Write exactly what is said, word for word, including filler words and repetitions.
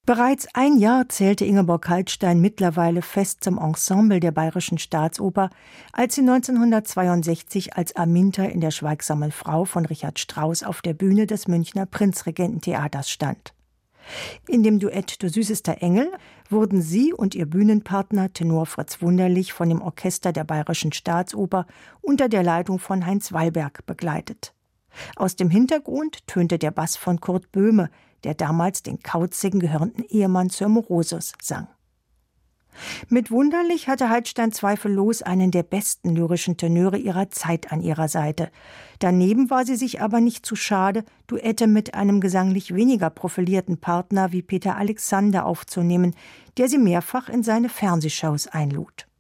Bereits ein Jahr zählte Ingeborg Kaltstein mittlerweile fest zum Ensemble der Bayerischen Staatsoper, als sie neunzehnhundertzweiundsechzig als Aminta in der Schweigsamen Frau von Richard Strauss auf der Bühne des Münchner Prinzregententheaters stand. In dem Duett »Du süßester Engel« wurden sie und ihr Bühnenpartner Tenor Fritz Wunderlich von dem Orchester der Bayerischen Staatsoper unter der Leitung von Heinz Wallberg begleitet. Aus dem Hintergrund tönte der Bass von Kurt Böhme, der damals den kauzigen gehörnten Ehemann Sir Morosus sang. Mit Wunderlich hatte Kaltstein zweifellos einen der besten lyrischen Tenöre ihrer Zeit an ihrer Seite. Daneben war sie sich aber nicht zu schade, Duette mit einem gesanglich weniger profilierten Partner wie Peter Alexander aufzunehmen, der sie mehrfach in seine Fernsehshows einlud.